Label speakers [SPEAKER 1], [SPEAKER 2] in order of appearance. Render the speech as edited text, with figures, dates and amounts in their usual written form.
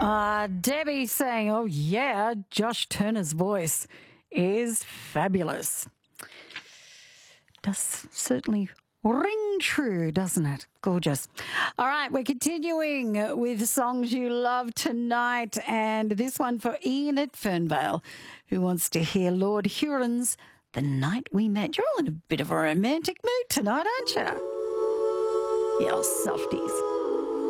[SPEAKER 1] Debbie saying, oh, yeah, Josh Turner's voice is fabulous. Does certainly ring true, doesn't it? Gorgeous. All right, we're continuing with songs you love tonight, and this one for Ian at Fernvale, who wants to hear Lord Huron's The Night We Met. You're all in a bit of a romantic mood tonight, aren't you? Yeah, softies.